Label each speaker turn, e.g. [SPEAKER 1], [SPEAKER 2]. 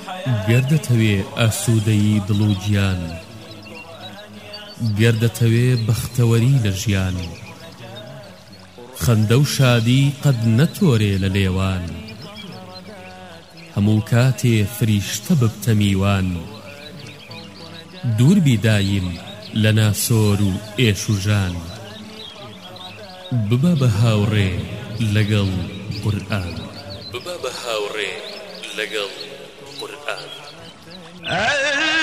[SPEAKER 1] گەردەتەوێ ئاسوودەیی دڵ و گیان، گەردەتەوێ بەختەوەری لە ژیان، خەندە و شادی قەت نەتۆرێ لە لێوان، هەموو کاتێ فریشتە ببتە میوان، دوور بیدایم لە ناسۆر و ئێش و ژان، ببە بە هاوڕێ لەگەڵ قورئان، ببە بە هاوڕێ لەگەڵ قورئان.